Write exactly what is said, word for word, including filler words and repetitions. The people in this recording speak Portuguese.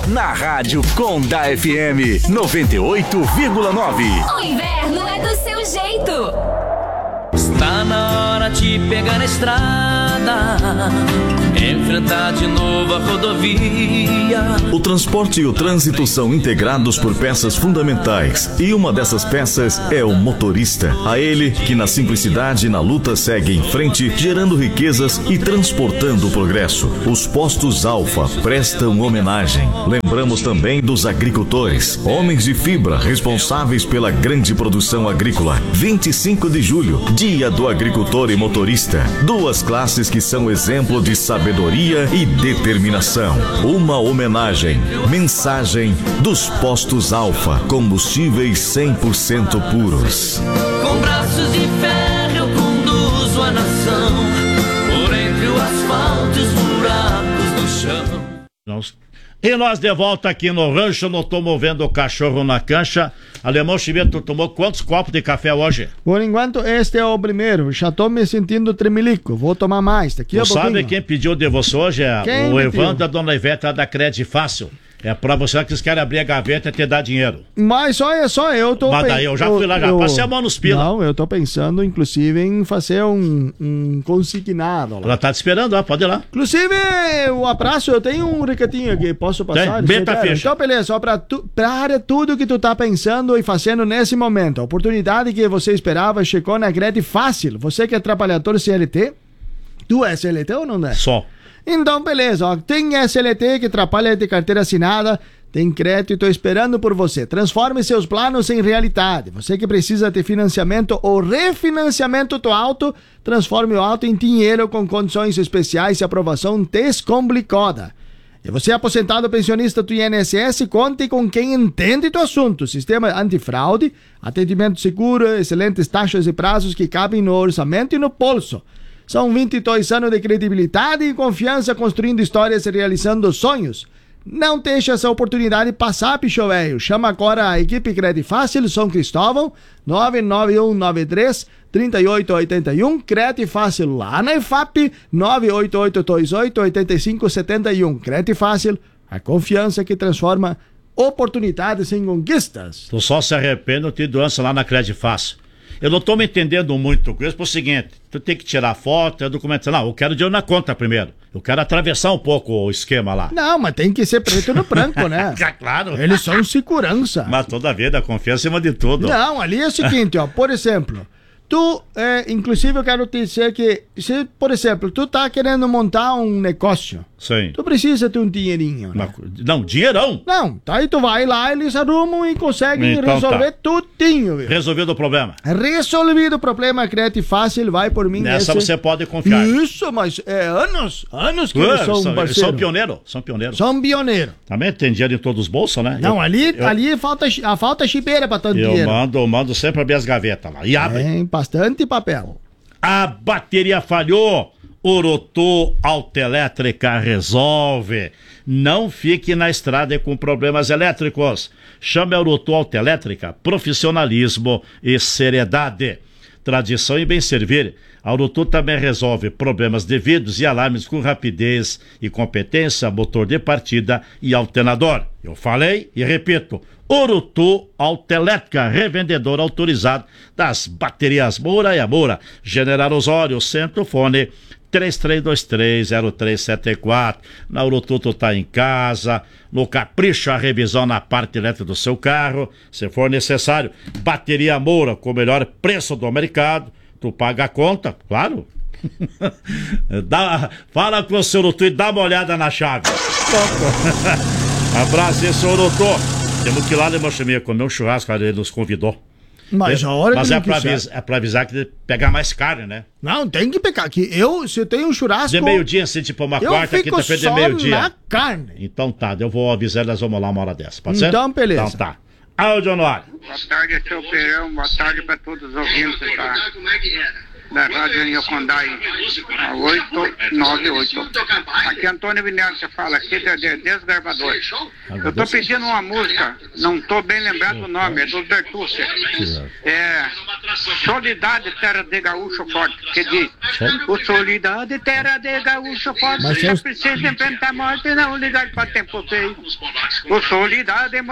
na Rádio Conda F M noventa e oito vírgula nove. O inverno é do seu jeito. Está na hora de pegar na estrada, enfrentar de novo a rodovia. O transporte e o trânsito são integrados por peças fundamentais, e uma dessas peças é o motorista. A ele que na simplicidade e na luta segue em frente, gerando riquezas e transportando o progresso. Os postos Alfa prestam homenagem. Lembramos também dos agricultores, homens de fibra responsáveis pela grande produção agrícola. vinte e cinco de julho, Dia do Agricultor e Motorista. Duas classes que são exemplo de sabedoria e determinação. Uma homenagem. Mensagem dos postos Alfa. Combustíveis cem por cento puros. Com braços de ferro eu conduzo a nação por entre o asfalto e os buracos no chão. Nós... E nós de volta aqui no rancho, não tô movendo o cachorro na cancha. Alemão Chimento, tu tomou quantos copos de café hoje? Por enquanto, este é o primeiro. Já tô me sentindo tremelico. Vou tomar mais. Daqui a pouquinho. Tu sabe quem pediu de você hoje? É quem o Evandro da Dona Ivete da Crédito Fácil. É pra você que eles querem abrir a gaveta e te dar dinheiro. Mas olha só, eu tô... Mas daí eu já fui lá, já eu... passei a mão nos pila. Não, eu tô pensando, inclusive, em fazer um, um consignado lá. Ela tá te esperando, ó, pode ir lá. Inclusive, o abraço, eu tenho um recadinho aqui, posso passar? Beta fecha. Então, beleza, ó, pra, tu, pra tudo que tu tá pensando e fazendo nesse momento. A oportunidade que você esperava chegou na Crédito Fácil. Você que é trabalhador C L T, tu é C L T ou não é? Só. Então, beleza, ó, tem S L T que trabalha de carteira assinada, tem crédito esperando por você. Transforme seus planos em realidade. Você que precisa de financiamento ou refinanciamento do auto, transforme o auto em dinheiro com condições especiais e aprovação descomplicada. E você, aposentado pensionista do I N S S, conte com quem entende do assunto. Sistema antifraude, atendimento seguro, excelentes taxas e prazos que cabem no orçamento e no bolso. São vinte e dois anos de credibilidade e confiança construindo histórias e realizando sonhos. Não deixe essa oportunidade passar, bicho velho. Chama agora a equipe Crédito Fácil São Cristóvão, nove nove um nove três, três oito oito um. Crédito Fácil lá na I F A P, nove oito oito dois oito, oito cinco sete um. Crédito Fácil, a confiança que transforma oportunidades em conquistas. Tu só se arrepende de ter doença lá na Crédito Fácil. Eu não tô me entendendo muito com isso, por seguinte, tu tem que tirar foto, é documento, não, eu quero dinheiro na conta primeiro, eu quero atravessar um pouco o esquema lá. Não, mas tem que ser preto no branco, né? Claro. Eles são segurança. Mas toda vida, a confiança acima de tudo. Não, ali é o seguinte, ó, por exemplo, tu, é, inclusive eu quero te dizer que, se, por exemplo, tu tá querendo montar um negócio, sim, tu precisa ter um dinheirinho, né? Não, dinheirão? Não, tá aí tu vai lá, eles arrumam e conseguem então, resolver tá. tudinho, viu? Resolvido o problema. Resolvido o problema, Crédito Fácil, vai por mim. Nessa esse... você pode confiar. Isso, mas é anos, anos que Ué, eles são são, parceiros. São pioneiros, são pioneiros. São pioneiros. Também tem dinheiro em todos os bolsos, né? Não, eu, ali, eu, ali falta, a falta chibeira pra tanto eu dinheiro. Eu mando, mando sempre abrir as gavetas lá e abre. Tem bastante papel. A bateria falhou. Orotô Autoelétrica resolve. Não fique na estrada com problemas elétricos. Chame a Orotô Autoelétrica, profissionalismo e seriedade. Tradição e bem servir. A Orotô também resolve problemas devidos e alarmes com rapidez e competência, motor de partida e alternador. Eu falei e repito. Orotô Autoelétrica, revendedor autorizado das baterias Moura e Amora. General Osório, centro fone três três dois três, zero três sete quatro. Na Orotô tu tá em casa, no capricho a revisão na parte elétrica do seu carro, se for necessário. Bateria Moura com o melhor preço do mercado, tu paga a conta, claro. dá, fala com o seu Orotô e dá uma olhada na chave. Abraço esse Orotô. Temos que ir lá, né, meu chaminha, comer um churrasco, ele nos convidou. Mas a hora Mas que é pra, avisar, é pra avisar que pegar mais carne, né? Não, tem que pegar. Que eu, se eu tenho um churrasco... De meio-dia, assim, tipo uma quarta, quinta-feira de meio-dia. na carne. Então tá, eu vou avisar, nós vamos lá uma hora dessa, pode ser? Então, beleza. Então tá. Áudio no ar. Boa tarde, seu Perão, boa tarde pra todos os ouvintes, tá? da Rádio Niocondai, a oito nove oito. Aqui Antônio Vinel, você fala aqui de, de Desgarbador. Eu tô pedindo uma música, não tô bem lembrado o nome, é do Bertucci. É Solidade, Terra de Gaúcho Forte, que diz: o Solidade, Terra de Gaúcho Forte, já precisa enfrentar a morte e não ligar para tempo feio. O Solidade,